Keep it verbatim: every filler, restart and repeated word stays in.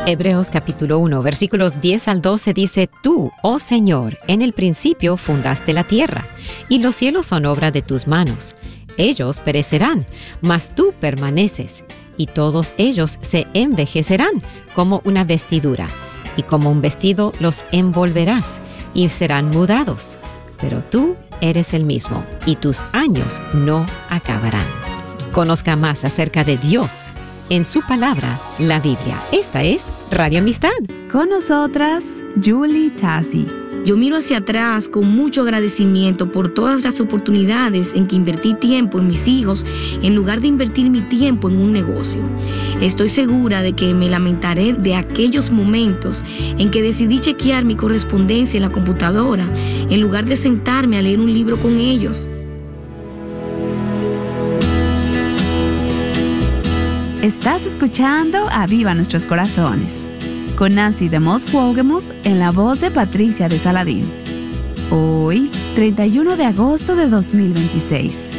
Hebreos capítulo uno, versículos diez al doce dice: Tú, oh Señor, en el principio fundaste la tierra, y los cielos son obra de tus manos. Ellos perecerán, mas tú permaneces, y todos ellos se envejecerán como una vestidura, y como un vestido los envolverás, y serán mudados. Pero tú eres el mismo, y tus años no acabarán. Conozca más acerca de Dios en su palabra, la Biblia. Esta es Radio Amistad. Con nosotras, Julie Tassi. Yo miro hacia atrás con mucho agradecimiento por todas las oportunidades en que invertí tiempo en mis hijos en lugar de invertir mi tiempo en un negocio. Estoy segura de que me lamentaré de aquellos momentos en que decidí chequear mi correspondencia en la computadora en lugar de sentarme a leer un libro con ellos. Estás escuchando Aviva Nuestros Corazones, con Nancy de Moss Wogemuth en la voz de Patricia de Saladín. Hoy, treinta y uno de agosto de dos mil veintiséis.